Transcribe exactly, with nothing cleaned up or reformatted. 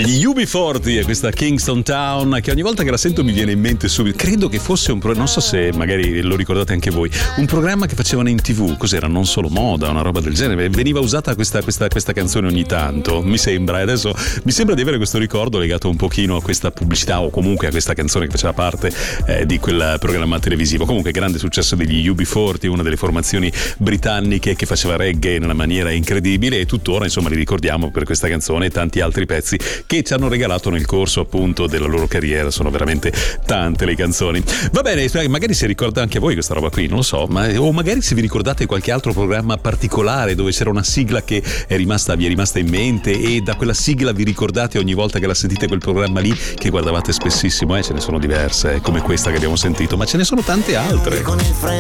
Gli U B quaranta e questa Kingston Town, che ogni volta che la sento mi viene in mente subito. Credo che fosse un pro- non so se magari lo ricordate anche voi, un programma che facevano in tv. Cos'era? Non Solo Moda, una roba del genere. Veniva usata questa, questa, questa canzone ogni tanto, mi sembra. E adesso mi sembra di avere questo ricordo legato un pochino a questa pubblicità o comunque a questa canzone che faceva parte eh, di quel programma televisivo. Comunque grande successo degli U B quaranta, una delle formazioni britanniche che faceva reggae in una maniera incredibile, e tuttora insomma li ricordiamo per questa canzone e tanti altri pezzi che ci hanno regalato nel corso appunto della loro carriera. Sono veramente tante le canzoni. Va bene, magari si ricorda anche voi questa roba qui, non lo so, ma, o magari se vi ricordate qualche altro programma particolare dove c'era una sigla che è rimasta, vi è rimasta in mente, e da quella sigla vi ricordate ogni volta che la sentite quel programma lì che guardavate spessissimo. Eh, ce ne sono diverse, eh, come questa che abbiamo sentito, ma ce ne sono tante altre.